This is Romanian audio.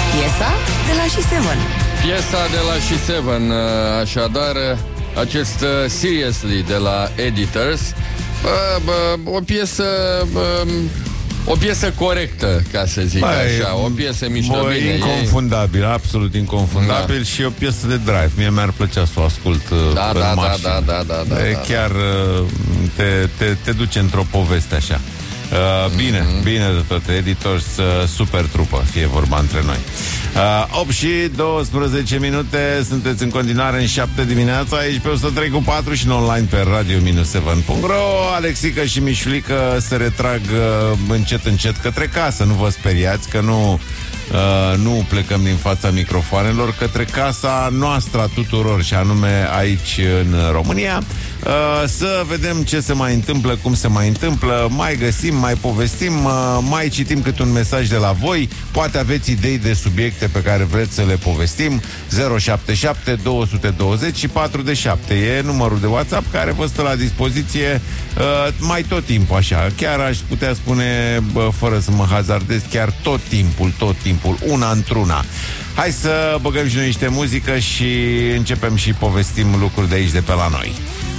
Piesa de la She7. Piesa de la She7, așadar, acest Seriously de la Editors, o piesă corectă, ca să zic așa, o piesă mișto, bine. Inconfundabil, absolut inconfundabil, da. Și o piesă de drive. Mie mi-ar plăcea să o ascult în mașină. Da. Chiar te duce într-o poveste așa. Bine de tot, Editors, super trupă, fie vorba între noi. 8 și 12 minute, sunteți în continuare în 7 dimineața, aici pe 103.4 și în online pe radio-7.ro. Alexica și Mișulică se retrag încet către casă, nu vă speriați că nu plecăm din fața microfoanelor, către casa noastră a tuturor, și anume aici în România, să vedem ce se mai întâmplă, cum se mai întâmplă, mai găsim, mai povestim, mai citim câte un mesaj de la voi, poate aveți idei de subiecte pe care vreți să le povestim. 077 220 și 407 e numărul de WhatsApp care vă stă la dispoziție mai tot timpul, așa, chiar aș putea spune, fără să mă hazardez, chiar tot timpul, una într-una. Hai să băgăm și noi niște muzică și începem și povestim lucruri de aici, de pe la noi.